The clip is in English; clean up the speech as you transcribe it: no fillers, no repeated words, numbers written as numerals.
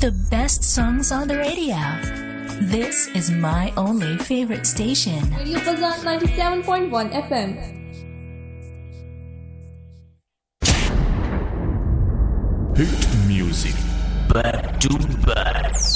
The best songs on the radio. This is my only favorite station. Radio Bazan 97.1 FM. Hit music back to back.